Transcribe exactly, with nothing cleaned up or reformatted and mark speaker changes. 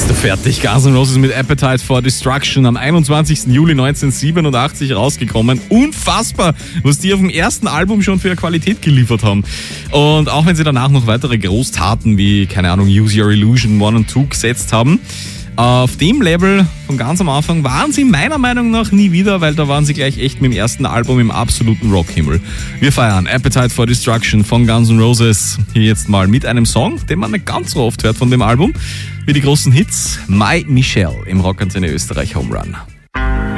Speaker 1: Bist du fertig? Guns N' Roses mit Appetite for Destruction am einundzwanzigsten Juli neunzehnhundertsiebenundachtzig rausgekommen. Unfassbar, was die auf dem ersten Album schon für Qualität geliefert haben. Und auch wenn sie danach noch weitere Großtaten wie, keine Ahnung, Use Your Illusion eins und zwei gesetzt haben, auf dem Level von ganz am Anfang waren sie meiner Meinung nach nie wieder, weil da waren sie gleich echt mit dem ersten Album im absoluten Rockhimmel. Wir feiern Appetite for Destruction von Guns N' Roses hier jetzt mal mit einem Song, den man nicht ganz so oft hört von dem Album, wie die großen Hits My Michelle im Rockantenne Österreich Home Run.